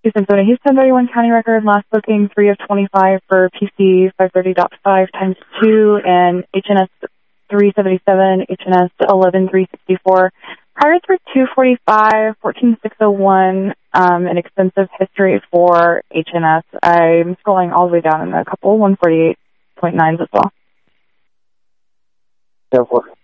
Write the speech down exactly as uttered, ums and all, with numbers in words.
Houston, Soda, Houston, thirty-one county record, last booking three of twenty-five for P C five thirty point five times two and H N S three seventy-seven, H N S eleven three sixty-four. Prior for two forty-five, fourteen six oh one, um, an extensive history for H N S. I'm scrolling all the way down in a couple, one forty-eight point nines as well. Go for it.